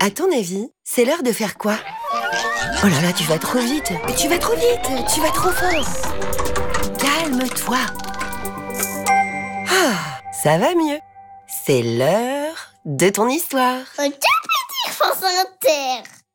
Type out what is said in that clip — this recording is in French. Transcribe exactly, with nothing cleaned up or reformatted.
À ton avis, c'est l'heure de faire quoi? Oh là là, tu vas trop vite. Tu vas trop vite. Tu vas trop fort. Calme-toi. Ah, ça va mieux. C'est l'heure de ton histoire. Un petit France Inter.